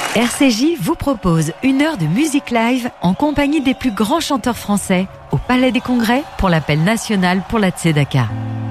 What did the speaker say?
RCJ vous propose 1 heure de musique live en compagnie des plus grands chanteurs français au Palais des Congrès pour l'appel national pour la Tzedaka.